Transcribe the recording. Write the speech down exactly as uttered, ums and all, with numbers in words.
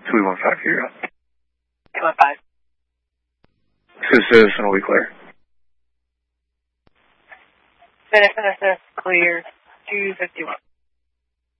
two one five zero. two one five. Citizen, are we clear? Citizen, clear. two fifty-one.